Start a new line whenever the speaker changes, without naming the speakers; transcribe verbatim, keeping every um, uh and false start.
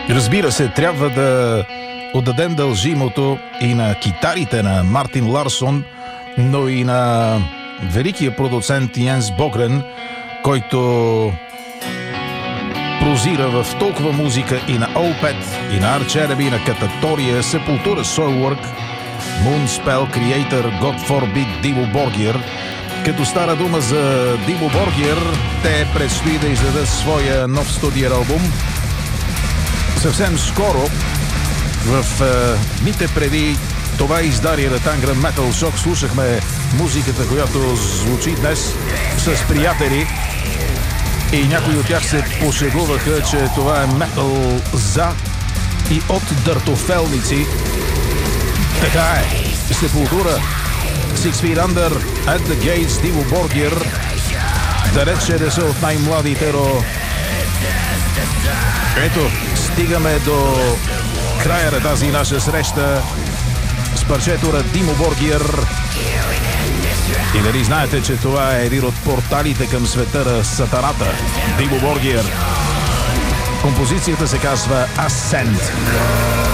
Разбира се, трябва да отдадем дължимото и на китарите на Мартин Ларсон, но и на великия продуцент Йенс Богрен, който прозира в толкова музика и на Opeth, и на Arch Enemy, и на Кататория, Sepultura, Soilwork, Moonspell, Creator, God Forbid, Dimmu Borgir. Като стара дума за Dimmu Borgir, те предстои да издадат своя нов студиен албум. Съвсем скоро, в е, дните преди това издание на Tangram Metal Shock, слушахме музиката, която звучи днес с приятели, и някои от тях се пошегуваха, че това е метал за и от дъртофелници. Така е. Sepultura, Six Feet Under, At the Gates, Dimmu Borgir. Далече да са от най-младите, но ето, стигаме до края на тази наша среща с парчето на Dimmu Borgir. И дали знаете, че това е един от порталите към света на сатаната? Dimmu Borgir. Композицията се казва Ascent.